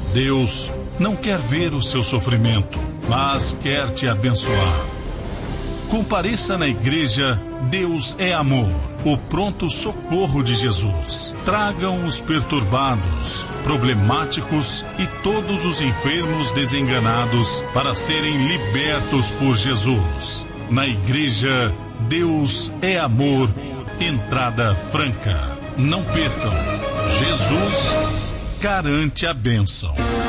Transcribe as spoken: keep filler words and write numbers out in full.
Deus não quer ver o seu sofrimento, mas quer te abençoar. Compareça na igreja Deus é Amor, o pronto socorro de Jesus. Tragam os perturbados, problemáticos e todos os enfermos desenganados para serem libertos por Jesus. Na igreja Deus é Amor, entrada franca. Não percam, Jesus garante a bênção.